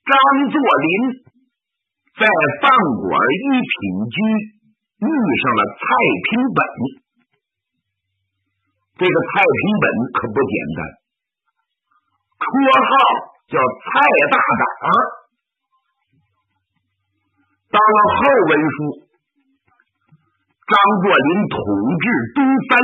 张作霖在饭馆一品居遇上了蔡平本。这个蔡平本可不简单，绰号叫蔡大胆儿。当了后文书，张作霖统治东三